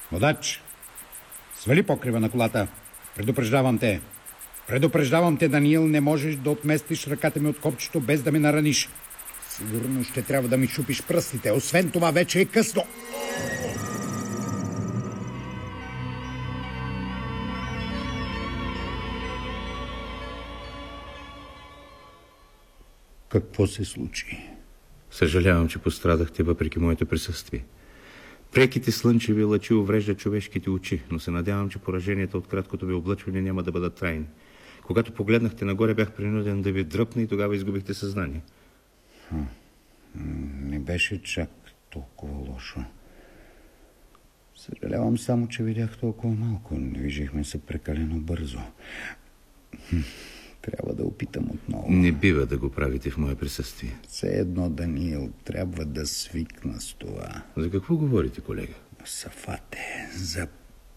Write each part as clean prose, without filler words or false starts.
Водач, свали покрива на колата. Предупреждавам те. Предупреждавам те, Даниил, не можеш да отместиш ръката ми от копчето без да ме нараниш. Сигурно ще трябва да ми шупиш пръстите. Освен това, вече е късно. Какво се случи? Съжалявам, че пострадахте въпреки моето присъствие. Преките слънчеви лъчи увреждат човешките очи, но се надявам, че пораженията от краткото ви облъчване няма да бъдат трайни. Когато погледнахте нагоре, бях принуден да ви дръпна и тогава изгубихте съзнание. Не беше чак толкова лошо. Съжалявам само, че видях толкова малко. Движихме се прекалено бързо. Трябва да опитам отново. Не бива да го правите в мое присъствие. Все едно, Даниил, трябва да свикна с това. За какво говорите, колега? Сафате, за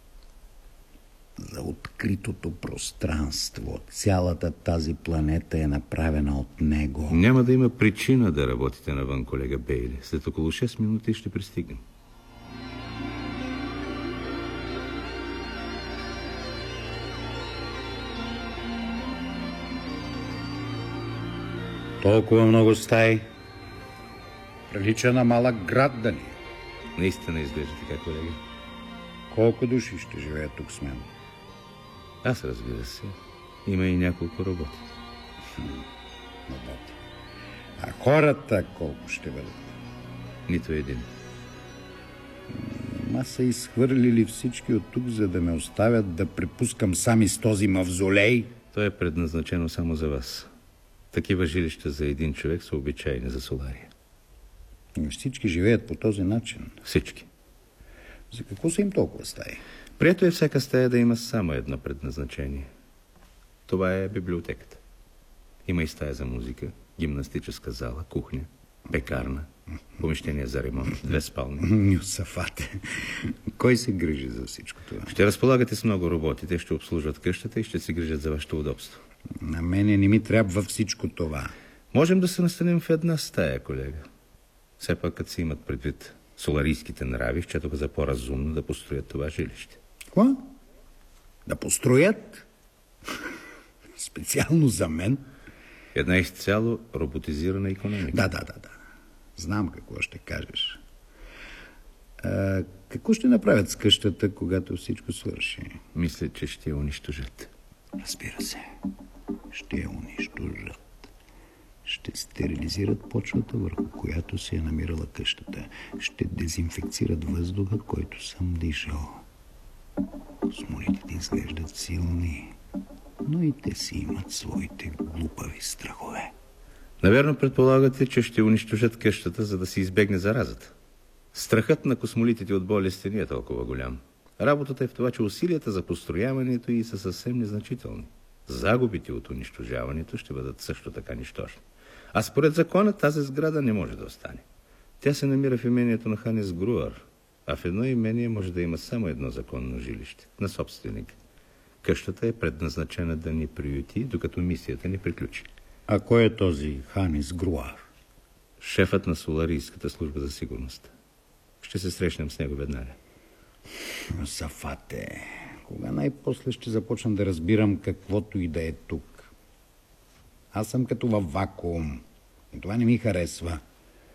откритото пространство. Цялата тази планета е направена от него. Няма да има причина да работите навън, колега Бейли. След около 6 минути ще пристигнем. Толкова много стаи. Прилича на малък град, Даниил. Наистина изглежда така, колега. Колко души ще живеят тук с мен? Аз, разбира се. Има и няколко роботи. Роботи. А хората колко ще бъдат? Нито един. Ма са изхвърлили всички от тук, за да ме оставят да препускам сами с този мавзолей. То е предназначено само за вас. Такива жилища за един човек са обичайни за Солария. Всички живеят по този начин. Всички. За какво са им толкова стаи? Прието е всяка стая да има само едно предназначение. Това е библиотеката. Има и стая за музика, гимнастическа зала, кухня, пекарна, помещение за ремонт, 2 спални. Юсафате, кой се грижи за всичко това? Ще разполагате с много роботи. Те ще обслужват къщата и ще се грижат за вашето удобство. На мене не ми трябва всичко това. Можем да се настанем в една стая, колега. Все пак, като се имат предвид соларийските нрави, счетоха за по-разумно да построят това жилище. Какво? Да построят? Специално за мен? Една изцяло роботизирана икономика. Да. Знам какво ще кажеш. Какво ще направят с къщата, когато всичко свърши? Мисля, че ще я унищожат. Разбира се. Ще я унищожат. Ще стерилизират почвата, върху която се е намирала къщата. Ще дезинфекцират въздуха, който съм дишал. Космолитите изглеждат силни, но и те си имат своите глупави страхове. Наверно предполагате, че ще унищожат къщата, за да се избегне заразата. Страхът на космолитите от болести не е толкова голям. Работата е в това, че усилията за построяването й са съвсем незначителни. Загубите от унищожаването ще бъдат също така нищожни. А според закона тази сграда не може да остане. Тя се намира в имението на Ханес Груър, а в едно имение може да има само едно законно жилище на собственика. Къщата е предназначена да ни приюти, докато мисията ни приключи. А кой е този Ханес Груър? Шефът на Соларийската служба за сигурност. Ще се срещнем с него веднага. Сафате, кога най-после ще започна да разбирам каквото и да е тук? Аз съм като във вакуум и това не ми харесва.